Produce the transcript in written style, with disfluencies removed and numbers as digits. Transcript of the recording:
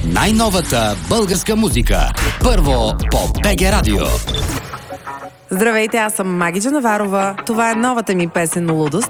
Най-новата българска музика. Първо по БГ Радио. Здравейте, аз съм Маги Джанаварова. Това е новата ми песен "Лудост",